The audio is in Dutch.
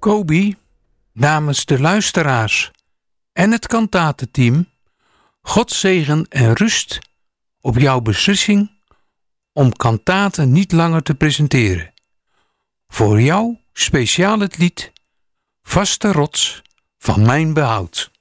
Kobi, namens de luisteraars en het kantatenteam, God zegen en rust op jouw beslissing om kantaten niet langer te presenteren. Voor jou speciaal het lied Vaste rots van mijn behoud.